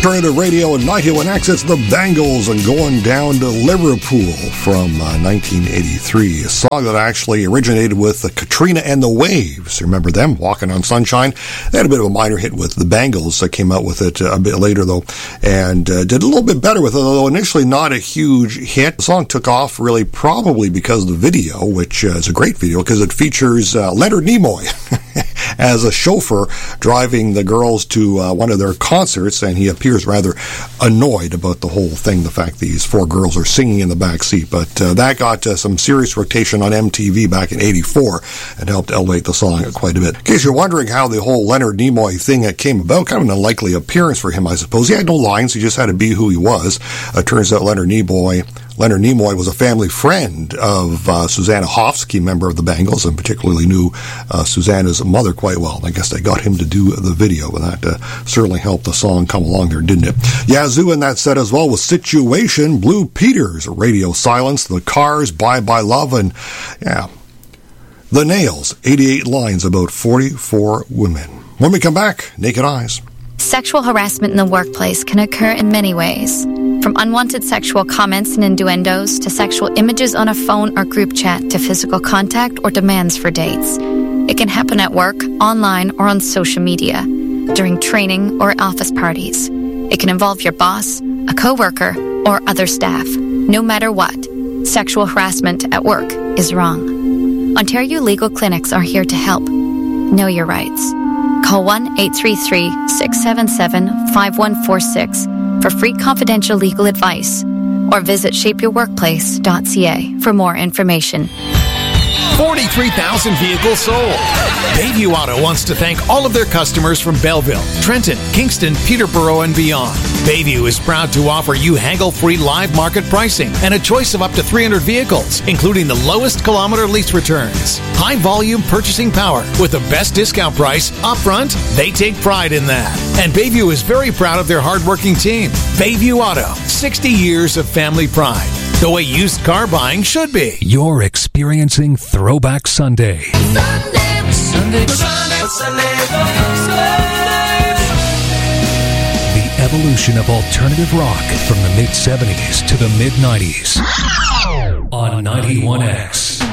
Alternative Radio and 91X, it's the Bangles and Going Down to Liverpool from 1983. A song that actually originated with Katrina and the Waves. Remember them? Walking on Sunshine. They had a bit of a minor hit with the Bangles. That came out with it a bit later, though, and did a little bit better with it, although initially not a huge hit. The song took off really probably because of the video, which is a great video because it features Leonard Nimoy as a chauffeur driving the girls to one of their concerts, and he appears rather annoyed about the whole thing, the fact these four girls are singing in the back seat. But that got some serious rotation on MTV back in '84 and helped elevate the song quite a bit. In case you're wondering how the whole Leonard Nimoy thing came about, kind of an unlikely appearance for him, I suppose. He had no lines, he just had to be who he was. Turns out Leonard Nimoy was a family friend of Susanna Hoffs, key member of the Bangles, and particularly knew Susanna's mother quite well. I guess they got him to do the video, and that certainly helped the song come along there, didn't it? Yazoo in that set as well was Situation, Blue Peters, Radio Silence, The Cars, Bye Bye Love, and yeah, The Nails, 88 lines about 44 women. When we come back, Naked Eyes. Sexual harassment in the workplace can occur in many ways. From unwanted sexual comments and innuendos to sexual images on a phone or group chat to physical contact or demands for dates. It can happen at work, online, or on social media, during training or office parties. It can involve your boss, a coworker, or other staff. No matter what, sexual harassment at work is wrong. Ontario Legal Clinics are here to help. Know your rights. Call 1-833-677-5146 for free confidential legal advice, or visit shapeyourworkplace.ca for more information. 43,000 vehicles sold. Bayview Auto wants to thank all of their customers from Belleville, Trenton, Kingston, Peterborough, and beyond. Bayview is proud to offer you haggle-free live market pricing and a choice of up to 300 vehicles, including the lowest kilometer lease returns. High volume purchasing power with the best discount price upfront. They take pride in that. And Bayview is very proud of their hardworking team. Bayview Auto, 60 years of family pride. The way used car buying should be. You're experiencing Throwback Sunday. Sunday. The evolution of alternative rock from the mid-'70s to the mid-'90s on 91X.